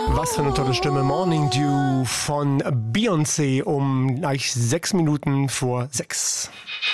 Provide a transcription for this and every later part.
Was für eine tolle Stimme. Morning Dew von Beyoncé um gleich 6 Minuten vor 6.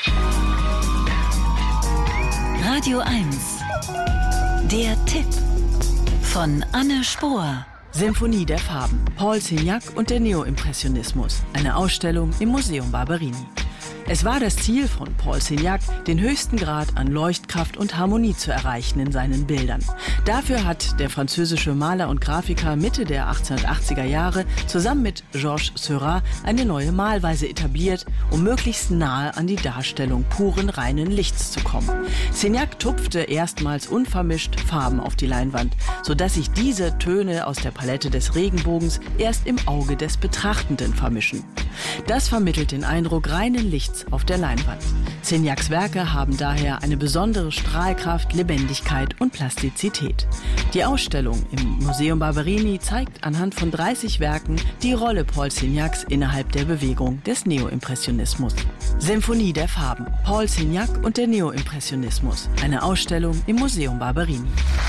Radio 1. Der Tipp von Anne Spohr. Symphonie der Farben, Paul Signac und der Neoimpressionismus. Eine Ausstellung im Museum Barberini. Es war das Ziel von Paul Signac, den höchsten Grad an Leuchtkraft und Harmonie zu erreichen in seinen Bildern. Dafür hat der französische Maler und Grafiker Mitte der 1880er Jahre zusammen mit Georges Seurat eine neue Malweise etabliert, um möglichst nahe an die Darstellung puren, reinen Lichts zu kommen. Signac tupfte erstmals unvermischt Farben auf die Leinwand, sodass sich diese Töne aus der Palette des Regenbogens erst im Auge des Betrachtenden vermischen. Das vermittelt den Eindruck reinen Lichts auf der Leinwand. Signacs Werke haben daher eine besondere Strahlkraft, Lebendigkeit und Plastizität. Die Ausstellung im Museum Barberini zeigt anhand von 30 Werken die Rolle Paul Signacs innerhalb der Bewegung des Neoimpressionismus. Symphonie der Farben, Paul Signac und der Neoimpressionismus. Eine Ausstellung im Museum Barberini.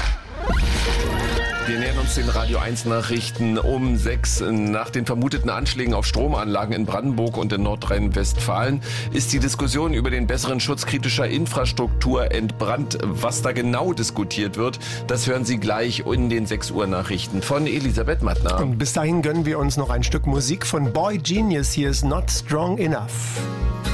Wir nähern uns den Radio 1 Nachrichten um 6. Nach den vermuteten Anschlägen auf Stromanlagen in Brandenburg und in Nordrhein-Westfalen ist die Diskussion über den besseren Schutz kritischer Infrastruktur entbrannt. Was da genau diskutiert wird, das hören Sie gleich in den 6 Uhr Nachrichten von Elisabeth Mattner. Und bis dahin gönnen wir uns noch ein Stück Musik von Boy Genius. Hier ist Not Strong Enough.